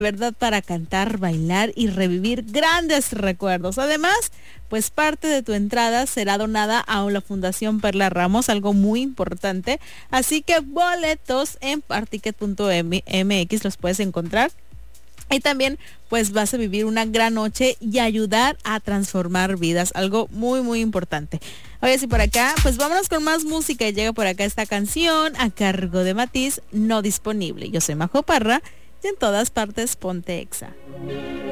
verdad para cantar, bailar y revivir grandes recuerdos. Además, pues parte de tu entrada será donada a la Fundación Perla Ramos, algo muy importante. Así que boletos en particket.mx los puedes encontrar. Y también pues vas a vivir una gran noche y ayudar a transformar vidas, algo muy muy importante. Oye, sí, por acá, pues vámonos con más música y llega por acá esta canción a cargo de Matiz, No Disponible. Yo soy Majo Parra y en todas partes ponte Exa.